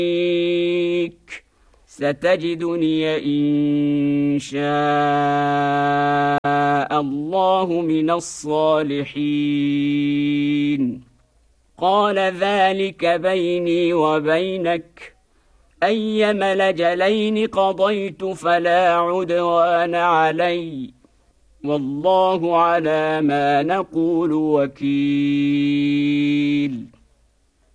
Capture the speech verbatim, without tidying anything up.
ستجدني إن شاء الله من الصالحين. قال ذلك بيني وبينك، أيما الأجلين قضيت فلا عدوان علي، والله على ما نقول وكيل.